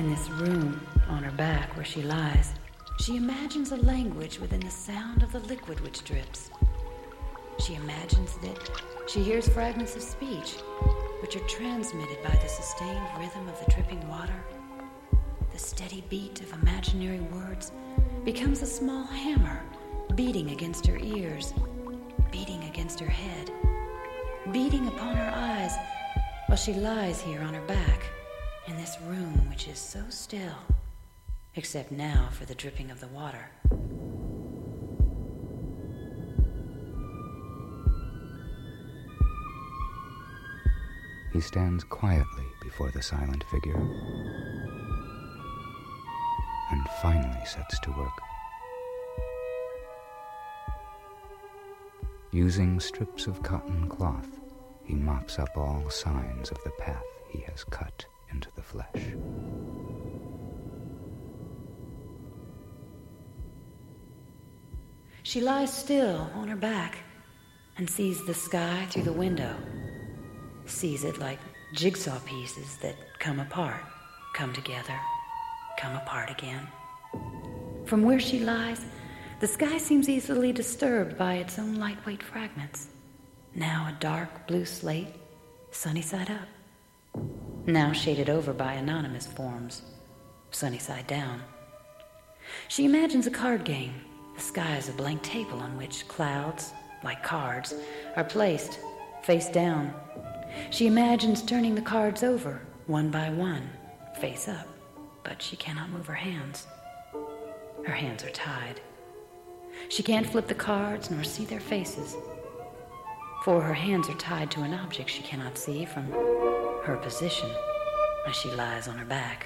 In this room, on her back where she lies, she imagines a language within the sound of the liquid which drips. She imagines that she hears fragments of speech which are transmitted by the sustained rhythm of the dripping water. The steady beat of imaginary words becomes a small hammer beating against her ears, beating against her head, beating upon her eyes while she lies here on her back in this room which is so still, except now for the dripping of the water. He stands quietly before the silent figure and finally sets to work. Using strips of cotton cloth, he mops up all signs of the path he has cut into the flesh. She lies still on her back and sees the sky through the window, sees it like jigsaw pieces that come apart, come together, come apart again. From where she lies, the sky seems easily disturbed by its own lightweight fragments. Now a dark blue slate, sunny side up. Now shaded over by anonymous forms, sunny side down. She imagines a card game. The sky is a blank table on which clouds, like cards, are placed face down. She imagines turning the cards over, one by one, face up, but she cannot move her hands. Her hands are tied. She can't flip the cards nor see their faces, for her hands are tied to an object she cannot see from her position as she lies on her back.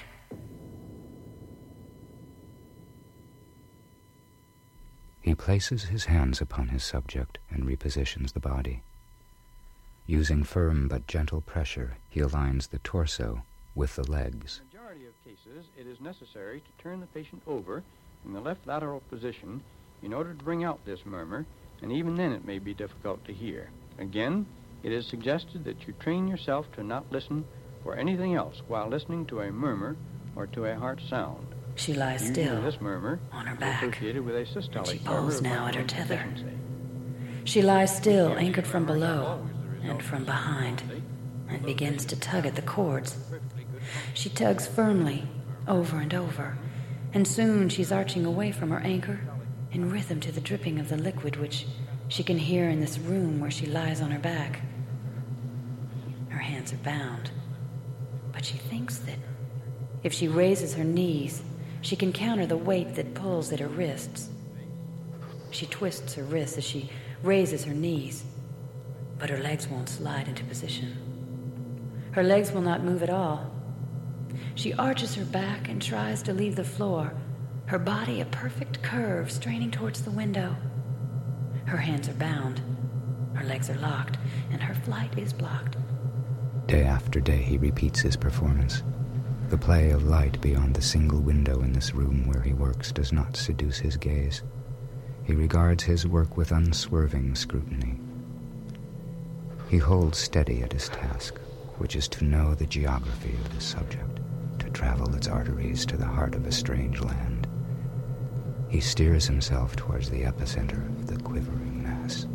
He places his hands upon his subject and repositions the body. Using firm but gentle pressure, he aligns the torso with the legs. In the majority of cases, it is necessary to turn the patient over in the left lateral position in order to bring out this murmur, and even then it may be difficult to hear. Again, it is suggested that you train yourself to not listen for anything else while listening to a murmur or to a heart sound. She lies Usually still this murmur on her is back, associated with a systolic and she murmur pulls of now at her oxygen tether. deficiency. She lies still, anchored from below and from behind, and begins to tug at the cords. She tugs firmly, over and over, and soon she's arching away from her anchor in rhythm to the dripping of the liquid which she can hear in this room where she lies on her back. Her hands are bound, but she thinks that if she raises her knees, she can counter the weight that pulls at her wrists. She twists her wrists as she raises her knees, but her legs won't slide into position. Her legs will not move at all. She arches her back and tries to leave the floor, her body a perfect curve straining towards the window. Her hands are bound, her legs are locked, and her flight is blocked. Day after day he repeats his performance. The play of light beyond the single window in this room where he works does not seduce his gaze. He regards his work with unswerving scrutiny. He holds steady at his task, which is to know the geography of his subject, to travel its arteries to the heart of a strange land. He steers himself towards the epicenter of the quivering mass.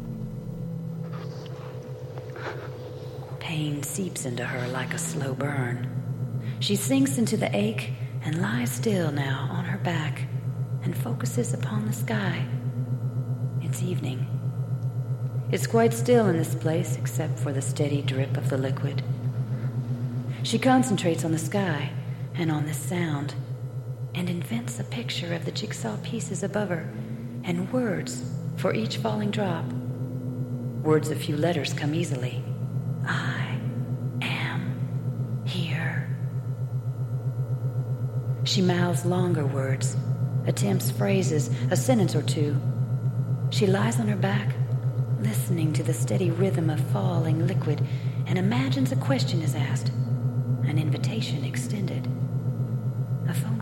Pain seeps into her like a slow burn. She sinks into the ache and lies still now on her back and focuses upon the sky. It's evening. It's quite still in this place except for the steady drip of the liquid. She concentrates on the sky and on this sound and invents a picture of the jigsaw pieces above her and words for each falling drop. Words of few letters come easily. I am here. She mouths longer words, attempts phrases, a sentence or two. She lies on her back, listening to the steady rhythm of falling liquid, and imagines a question is asked, an invitation extended, a phone